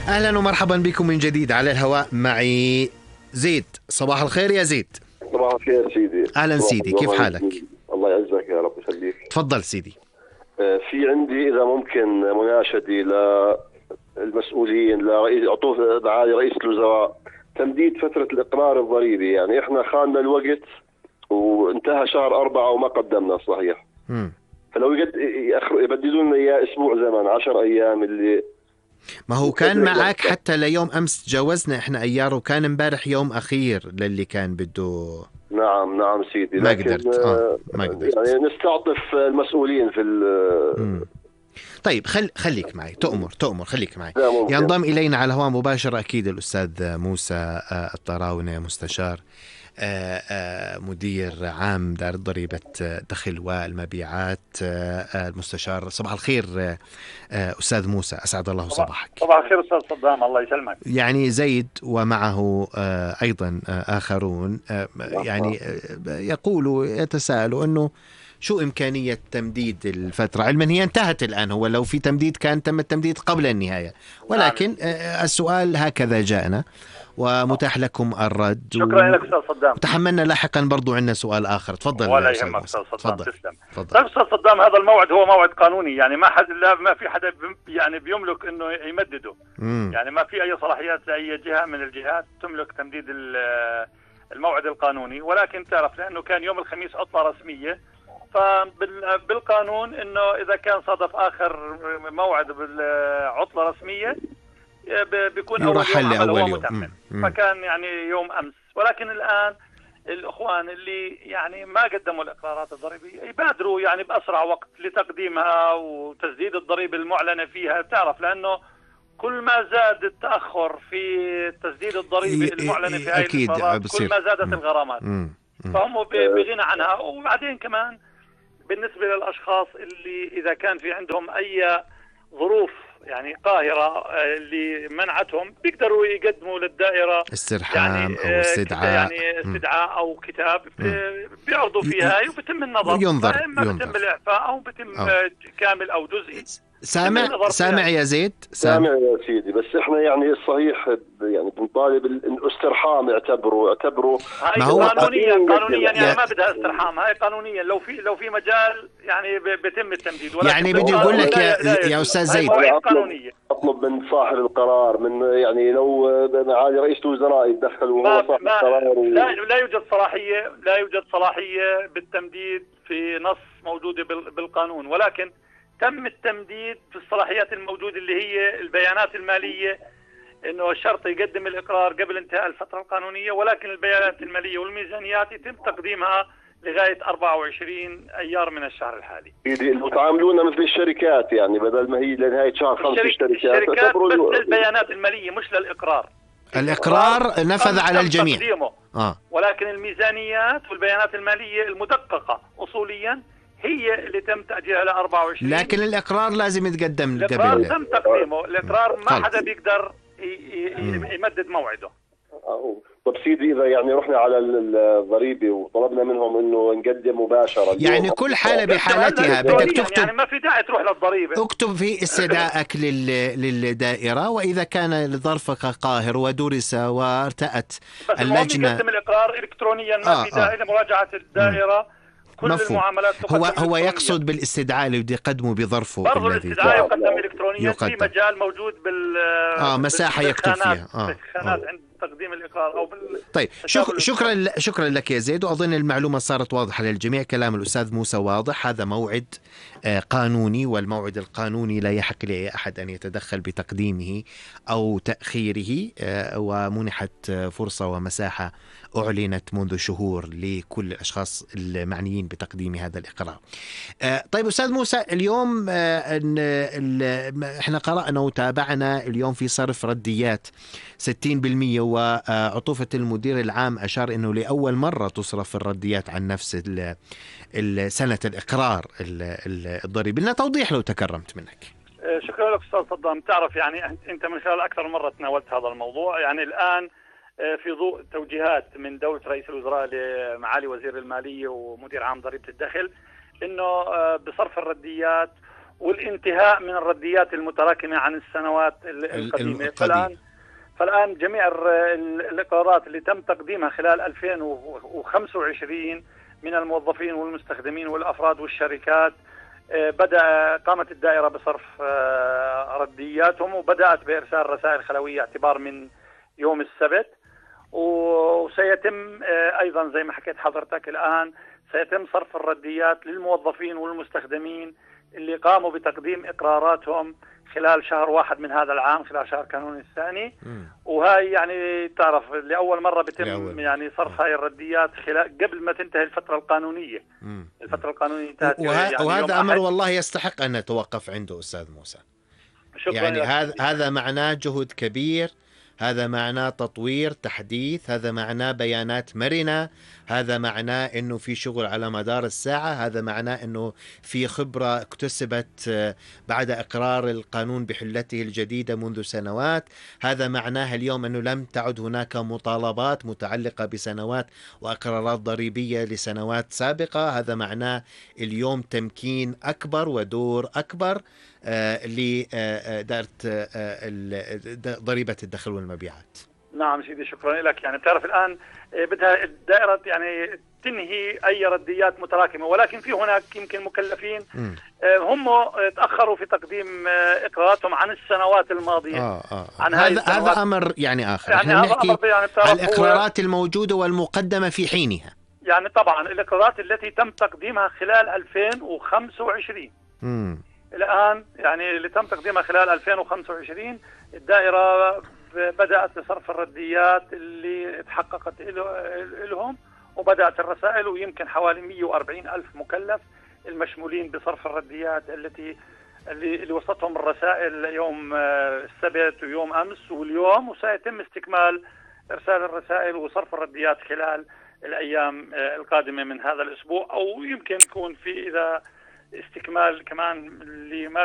أهلا ومرحبا بكم من جديد على الهواء معي زيد. صباح الخير يا زيد. صباح الخير سيدي. أهلا سيدي، كيف حالك؟ الله يعزك يا رب يخليك. تفضل سيدي. في عندي إذا ممكن مناشدة للمسؤولين، لرئيس عطوف معالي رئيس الوزراء، تمديد فترة الإقرار الضريبي. يعني إحنا خاننا الوقت وانتهى شهر 4 وما قدمنا صحيح. فلو يبدلوا لنا إياه أسبوع زمن، 10 أيام اللي ما هو كان معك حتى ليوم أمس تجاوزنا إحنا أيار، وكان امبارح يوم أخير للي كان بده. نعم سيدي، ما قدرت ما قدرت. يعني نستعطف المسؤولين في طيب خليك معي، تؤمر خليك معي. ينضم إلينا على الهواء مباشرة أكيد الأستاذ موسى الطراونة، مستشار مدير عام دار ضريبة دخل والمبيعات. المستشار، صباح الخير أستاذ موسى، أسعد الله صباحك. صباح الخير أستاذ صدام، الله يسلمك. يعني زيد ومعه أيضا آخرون يعني يقولوا يتساءلوا أنه شو إمكانية تمديد الفترة، علما هي انتهت الآن. هو لو في تمديد كان تم التمديد قبل النهاية، ولكن السؤال هكذا جاءنا ومتاح لكم الرد. شكرا لك أستاذ صدام. وتحملنا لاحقا برضو عندنا سؤال آخر. تفضل. ولا يهمك أستاذ صدام، تسلم. طيب أستاذ صدام، هذا الموعد هو موعد قانوني، يعني ما في حدا يعني بيملك إنه يمدده. يعني ما في أي صلاحيات لأي جهة من الجهات تملك تمديد الموعد القانوني، ولكن تعرف لأنه كان يوم الخميس عطلة رسمية، فبالقانون إنه إذا كان صادف آخر موعد بالعطلة رسمية بيكون أول يوم هو متمم. فكان يعني يوم أمس، ولكن الآن الإخوان اللي يعني ما قدموا الإقرارات الضريبية يبادروا يعني بأسرع وقت لتقديمها وتسديد الضريبة المعلنة فيها. تعرف لأنه كل ما زاد التأخر في تسديد الضريبة المعلنة في هذه الإقرارات كل ما زادت الغرامات. فهم بغنى عنها. وبعدين كمان بالنسبة للأشخاص اللي إذا كان في عندهم أي ظروف يعني قاهرة اللي منعتهم، بيقدروا يقدموا للدائرة استرحام يعني أو استدعاء، يعني استدعاء أو كتاب بيعرضوا فيها وبتم النظر، إما بتم الإعفاء أو بتم كامل أو جزئي. سامع يا زيد؟ سامع يا سيدي. بس احنا يعني الصحيح يعني بنطالب الاسترحام، اعتبروا ما هو قانونيا يعني ما بدها استرحام. هاي قانونيا لو في مجال يعني بيتم التمديد. يعني بدي اقول لك يا استاذ زيد، اطلب من صاحب القرار، من يعني لو معالي رئيس الوزراء يتدخل وهو صاحب القرار لا يوجد صلاحية بالتمديد في نص موجودة بالقانون، ولكن تم التمديد في الصلاحيات الموجودة اللي هي البيانات المالية، انه الشرط يقدم الاقرار قبل انتهاء الفترة القانونية، ولكن البيانات المالية والميزانيات يتم تقديمها لغاية 24 ايار من الشهر الحالي. وتعاملونا مثل الشركات، يعني بدل ما هي لنهاية شهر 5 الشركات بس للبيانات المالية مش للإقرار. الإقرار نفذ على الجميع، ولكن الميزانيات والبيانات المالية المدققة أصوليا هي اللي تم تأجيلها ل 24. لكن الإقرار لازم يتقدم قبل. الإقرار تم تقديمه. الإقرار ما حدا بيقدر يمدد موعده. طب سيدي، إذا يعني رحنا على الضريبة وطلبنا منهم إنه نقدم مباشرة، يعني كل حالة بحالتها بدك تكتب، يعني ما في داعي تروح للضريبة. اكتب في استدعائك للدائرة، وإذا كان ظرفك قاهر ودرس وارتأت اللجنة يقدم الإقرار إلكترونيا، ما في داعي لمراجعة الدائرة. كل المعاملات هو يقصد بالاستدعاء اللي بده يقدمه بظرفه برضه الاستدعاء يقدم إلكترونيا في مجال موجود مساحة يكتب فيها عند تقديم الإقرار أو طيب شكرا لك يا زيد، وأظن المعلومة صارت واضحة للجميع. كلام الأستاذ موسى واضح، هذا موعد قانوني، والموعد القانوني لا يحق لأي أحد أن يتدخل بتقديمه أو تأخيره، ومنحت فرصة ومساحة أعلنت منذ شهور لكل الأشخاص المعنيين بتقديم هذا الإقرار. طيب أستاذ موسى، اليوم احنا قرأنا وتابعنا اليوم في صرف رديات 60%، وعطوفة المدير العام أشار أنه لأول مرة تصرف الرديات عن نفس سنة الإقرار الضريبي. لنا توضيح لو تكرمت منك. شكرا لك أستاذ صدام. تعرف يعني أنت من خلال أكثر مرة تناولت هذا الموضوع، يعني الآن في ضوء توجيهات من دولة رئيس الوزراء لمعالي وزير المالية ومدير عام ضريبة الدخل، إنه بصرف الرديات والانتهاء من الرديات المتراكمة عن السنوات القديمة. فالآن جميع الإقرارات اللي تم تقديمها خلال 2025 من الموظفين والمستخدمين والأفراد والشركات قامت الدائرة بصرف ردياتهم، وبدأت بإرسال رسائل خلوية اعتبار من يوم السبت. وسيتم أيضا زي ما حكيت حضرتك الآن سيتم صرف الرديات للموظفين والمستخدمين اللي قاموا بتقديم إقراراتهم خلال شهر 1 من هذا العام، خلال شهر كانون الثاني. وهاي يعني تعرف لأول مرة بتم يعني صرف هاي الرديات قبل ما تنتهي الفترة القانونية. الفترة القانونية انتهت يعني وهذا أمر والله يستحق أن نتوقف عنده أستاذ موسى. يعني هذا معناه جهد كبير، هذا معناه تطوير، تحديث، هذا معناه بيانات مرنة، هذا معناه أنه في شغل على مدار الساعة، هذا معناه أنه في خبرة اكتسبت بعد إقرار القانون بحلته الجديدة منذ سنوات، هذا معناه اليوم أنه لم تعد هناك مطالبات متعلقة بسنوات وإقرارات ضريبية لسنوات سابقة، هذا معناه اليوم تمكين أكبر ودور أكبر لدائرة ضريبة الدخل والمبيعات. نعم سيدي، شكرا لك. يعني بتعرف الآن بدها الدائرة يعني تنهي أي رديات متراكمة، ولكن في هناك يمكن مكلفين هم تأخروا في تقديم إقراراتهم عن السنوات الماضية. عن هذا أمر يعني آخر. يعني نحكي عن الإقرارات الموجودة والمقدمة في حينها. يعني طبعا الإقرارات التي تم تقديمها خلال 2025 الآن، يعني اللي تم تقديمها خلال 2025 الدائرة بدأت بصرف الرديات اللي تحققت لهم، وبدأت الرسائل، ويمكن حوالي 140 ألف مكلف المشمولين بصرف الرديات اللي وصلتهم الرسائل يوم السبت ويوم أمس واليوم، وسيتم استكمال إرسال الرسائل وصرف الرديات خلال الأيام القادمة من هذا الأسبوع، أو يمكن يكون في إذا استكمال كمان لما